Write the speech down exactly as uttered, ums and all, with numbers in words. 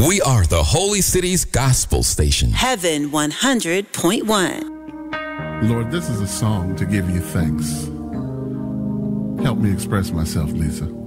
We are the Holy City's gospel station. Heaven one hundred point one. Lord, this is a song to give you thanks. Help me express myself, Lisa.